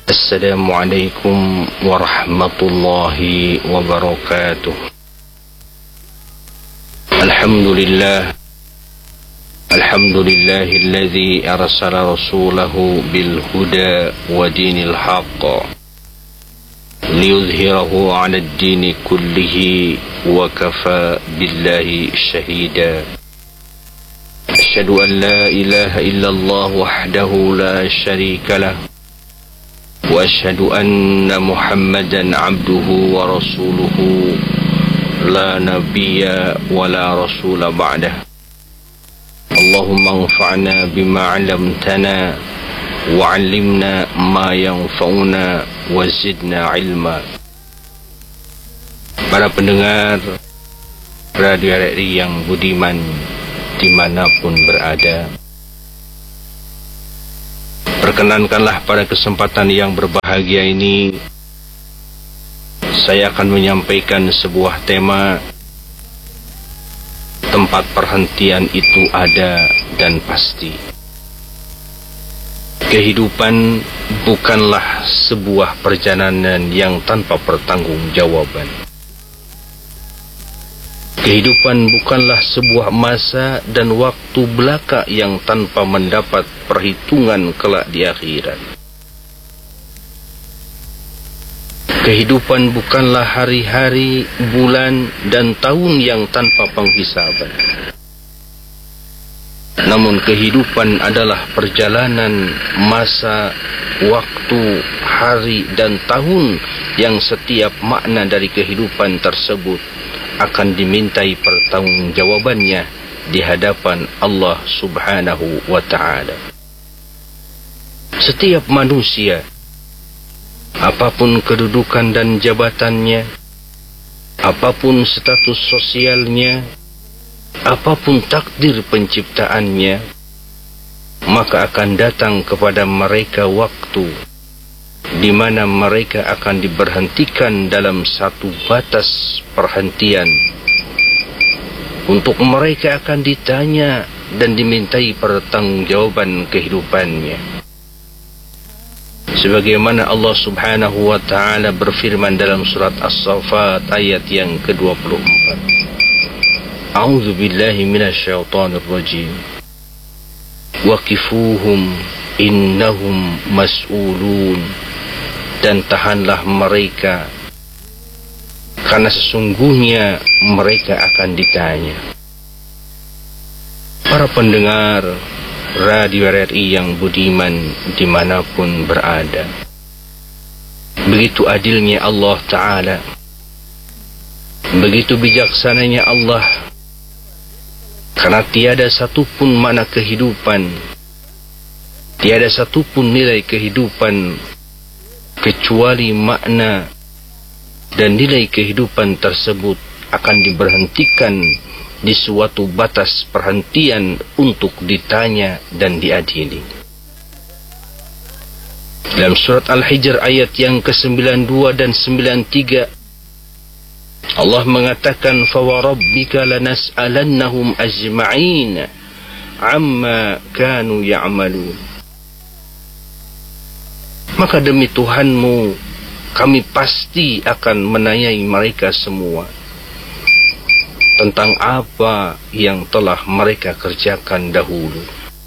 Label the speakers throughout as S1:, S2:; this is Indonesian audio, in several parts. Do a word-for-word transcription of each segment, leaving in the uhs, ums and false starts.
S1: Assalamualaikum warahmatullahi wabarakatuh. Alhamdulillah Alhamdulillahilladzi arsala rasulahu bil huda wa dinil haqq liyudhhirahu 'ala ad-dini kullihi wa kafa billahi shahida. Asyhadu an la ilaha illallah wahdahu la syarika lah wa asyhadu anna Muhammadan 'abduhu wa rasuluhu la nabiyya wa la rasula ba'dah. Allahumma anfa'na bima 'allamtana wa 'allimna ma yanfa'una wa zidna 'ilma. Para pendengar Radio R R I yang budiman dimanapun berada, perkenankanlah pada kesempatan yang berbahagia ini saya akan menyampaikan sebuah tema. Tempat perhentian itu ada dan pasti. Kehidupan bukanlah sebuah perjalanan yang tanpa pertanggungjawaban. Kehidupan bukanlah sebuah masa dan waktu belaka yang tanpa mendapat perhitungan kelak di akhirat. Kehidupan bukanlah hari-hari, bulan, dan tahun yang tanpa penghisaban. Namun kehidupan adalah perjalanan masa, waktu, hari, dan tahun yang setiap makna dari kehidupan tersebut akan dimintai pertanggungjawabannya di hadapan Allah Subhanahu wa Ta'ala. Setiap manusia, apapun kedudukan dan jabatannya, apapun status sosialnya, apapun takdir penciptaannya, maka akan datang kepada mereka waktu di mana mereka akan diberhentikan dalam satu batas perhentian. Untuk mereka akan ditanya dan dimintai pertanggungjawaban kehidupannya. Sebagaimana Allah Subhanahu wa Ta'ala berfirman dalam surat As-Saffat ayat yang ke dua puluh empat. A'udzu billahi minasyaitonir rajim. Waqifuhum innahum mas'ulun. Dan tahanlah mereka, karena sesungguhnya mereka akan ditanya. Para pendengar Radio R R I yang budiman dimanapun berada, begitu adilnya Allah Ta'ala, begitu bijaksananya Allah, karena tiada satupun makna kehidupan, tiada satupun nilai kehidupan kecuali makna dan nilai kehidupan tersebut akan diberhentikan di suatu batas perhentian untuk ditanya dan diadili. Dalam surat Al-Hijr ayat yang ke sembilan puluh dua dan sembilan puluh tiga, Allah mengatakan, "Fawarabbika lanas'alannahum ajma'in amma kanu ya'malun." Maka demi Tuhanmu, kami pasti akan menanyai mereka semua tentang apa yang telah mereka kerjakan dahulu.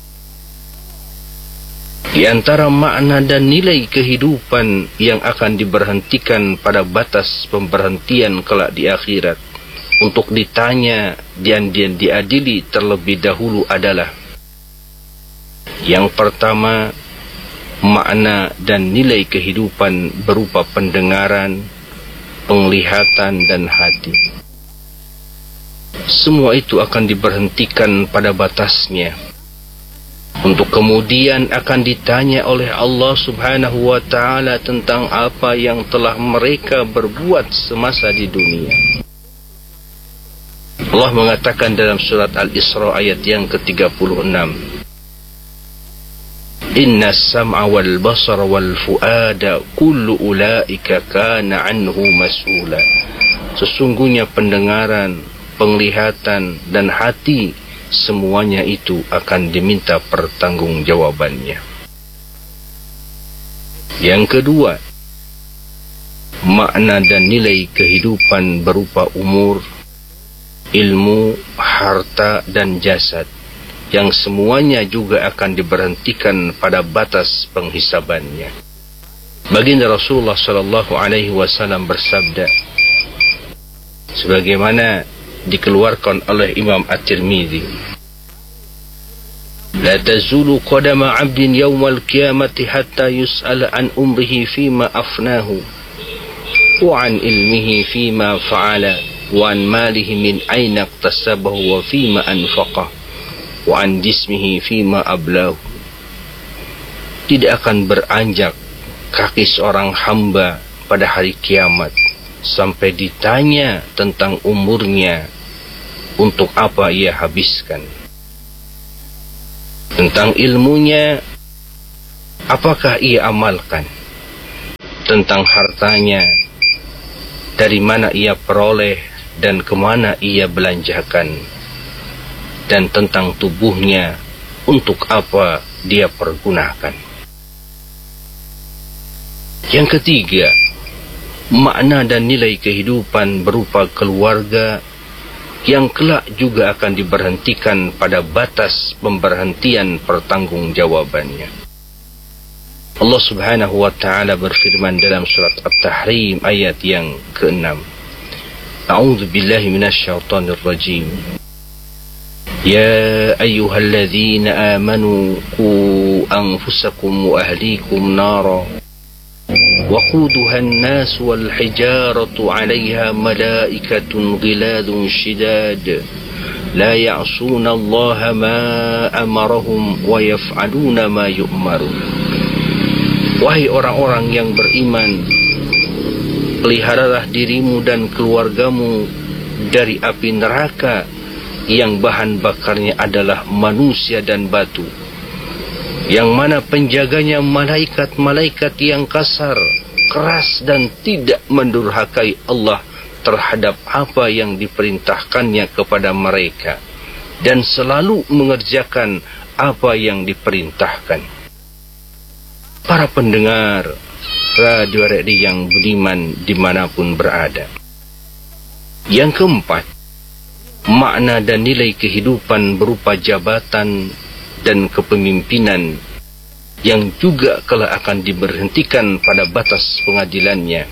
S1: Di antara makna dan nilai kehidupan yang akan diberhentikan pada batas pemberhentian kelak di akhirat untuk ditanya dan diadili terlebih dahulu adalah: yang pertama, makna dan nilai kehidupan berupa pendengaran, penglihatan, dan hati. Semua itu akan diberhentikan pada batasnya, untuk kemudian akan ditanya oleh Allah Subhanahu wa Ta'ala tentang apa yang telah mereka berbuat semasa di dunia. Allah mengatakan dalam surat Al-Isra ayat yang ke tiga puluh enam, Inna sam'a wal basara wal fu'ada kullu ulaika kana anhu mas'ula. Sesungguhnya pendengaran, penglihatan, dan hati, semuanya itu akan diminta pertanggungjawabannya. Yang kedua, makna dan nilai kehidupan berupa umur, ilmu, harta, dan jasad, yang semuanya juga akan diberhentikan pada batas penghisabannya. Baginda Rasulullah sallallahu alaihi wasallam bersabda, sebagaimana dikeluarkan oleh Imam At-Tirmidzi, la tazulu qadama 'abdin yawmal qiyamati hatta yus'ala an umrihi fima afnahu wa an ilmihi fima fa'ala wa an malihi min aina iktasabahu wa fima anfaqah wa an jismihi fima ablahu. Tidak akan beranjak kaki seorang hamba pada hari kiamat sampai ditanya tentang umurnya, untuk apa ia habiskan, tentang ilmunya, apakah ia amalkan, tentang hartanya, dari mana ia peroleh dan kemana ia belanjakan, dan tentang tubuhnya, untuk apa dia pergunakan. Yang ketiga, makna dan nilai kehidupan berupa keluarga yang kelak juga akan diberhentikan pada batas pemberhentian pertanggungjawabannya. Allah Subhanahu wa taala berfirman dalam surat At-Tahrim ayat yang keenam. A'udzu billahi minasyaitonir rajim. Ya ayyuhalladzina amanu qu anfusakum wa ahlikum nara وقودها الناس والحجارة عليها ملائكة غلاظ شداد لا يعصون الله ما أمرهم ويفعلون ما يؤمرون. Wahai orang-orang yang beriman, peliharalah dirimu dan keluargamu dari api neraka yang bahan bakarnya adalah manusia dan batu, yang mana penjaganya malaikat-malaikat yang kasar, keras, dan tidak mendurhakai Allah terhadap apa yang diperintahkannya kepada mereka, dan selalu mengerjakan apa yang diperintahkan. Para pendengar Radio R R I yang budiman dimanapun berada. Yang keempat, makna dan nilai kehidupan berupa jabatan dan kepemimpinan yang juga kelak akan diberhentikan pada batas pengadilannya.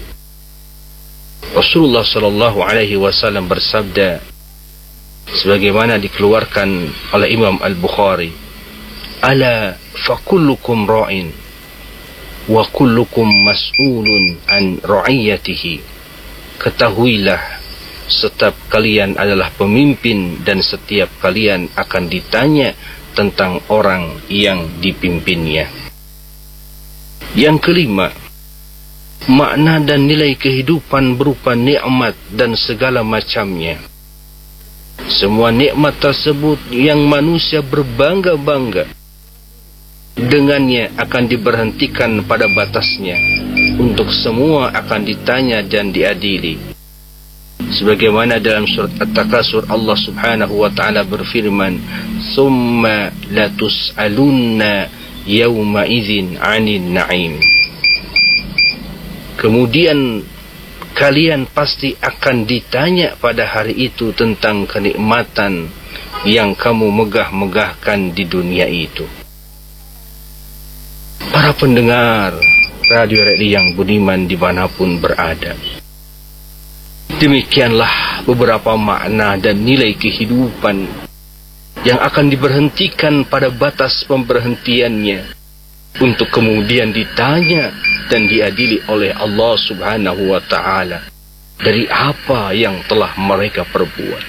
S1: Rasulullah sallallahu alaihi wasallam bersabda, sebagaimana dikeluarkan oleh Imam Al-Bukhari, ala fakullukum ra'in wa kullukum mas'ulun an ra'iyatihi. Ketahuilah, setiap kalian adalah pemimpin dan setiap kalian akan ditanya tentang orang yang dipimpinnya. Yang kelima, makna dan nilai kehidupan berupa nikmat dan segala macamnya. Semua nikmat tersebut yang manusia berbangga-bangga dengannya akan diberhentikan pada batasnya. Untuk semua akan ditanya dan diadili. Sebagaimana dalam surat At-Takasur Allah Subhanahu wa taala berfirman, "Tsumma latus'alunna yawma idzin 'anil na'im." Kemudian kalian pasti akan ditanya pada hari itu tentang kenikmatan yang kamu megah-megahkan di dunia itu. Para pendengar Radio R R I yang budiman dimanapun berada, demikianlah beberapa makna dan nilai kehidupan yang akan diberhentikan pada batas pemberhentiannya, untuk kemudian ditanya dan diadili oleh Allah Subhanahu wa taala dari apa yang telah mereka perbuat.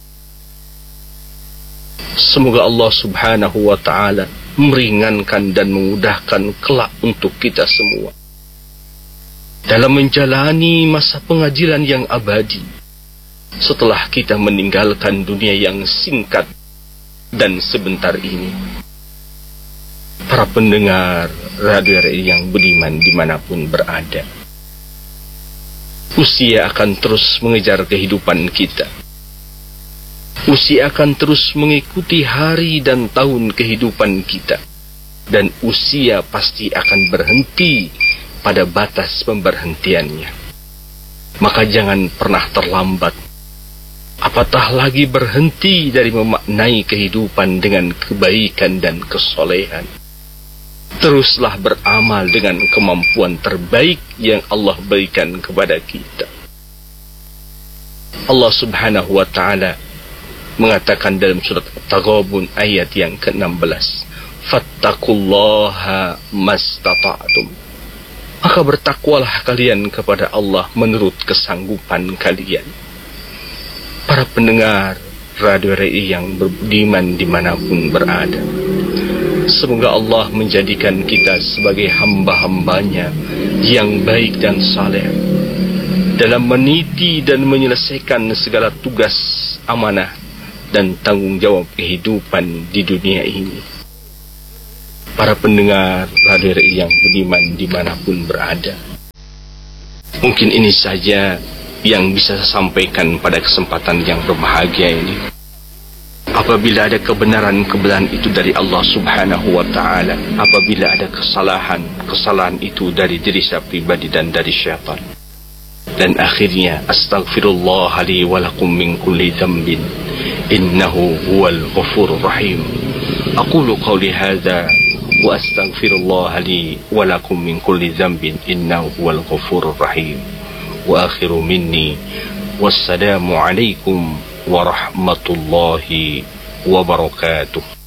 S1: Semoga Allah Subhanahu wa taala meringankan dan memudahkan kelak untuk kita semua dalam menjalani masa pengadilan yang abadi setelah kita meninggalkan dunia yang singkat dan sebentar ini. Para pendengar Radio R R I yang budiman dimanapun berada, usia akan terus mengejar kehidupan kita. Usia akan terus mengikuti hari dan tahun kehidupan kita, dan usia pasti akan berhenti pada batas pemberhentiannya. Maka jangan pernah terlambat, apatah lagi berhenti dari memaknai kehidupan dengan kebaikan dan kesolehan. Teruslah beramal dengan kemampuan terbaik yang Allah berikan kepada kita. Allah subhanahu wa ta'ala mengatakan dalam surat At-Taghabun ayat yang ke enam belas, fattaqullaha mastata'tum. Maka bertakwalah kalian kepada Allah menurut kesanggupan kalian. Para pendengar Radio R I yang beriman dimanapun berada, semoga Allah menjadikan kita sebagai hamba-hambanya yang baik dan saleh dalam meniti dan menyelesaikan segala tugas, amanah, dan tanggung jawab kehidupan di dunia ini. Para pendengar Radio R I yang beriman dimanapun berada, mungkin ini saja yang bisa saya sampaikan pada kesempatan yang berbahagia ini. Apabila ada kebenaran-kebenaran itu dari Allah subhanahu wa ta'ala, apabila ada kesalahan, kesalahan itu dari diri saya pribadi dan dari syaitan. Dan akhirnya, astaghfirullah li walakum min kulli dhanbin innahu huwal ghafurur rahim. Aqulu qawli hadha wa astaghfirullah li walakum min kulli dhanbin innahu huwal ghafurur rahim. Wa akhiru minni wassalamu alaikum warahmatullahi wabarakatuh.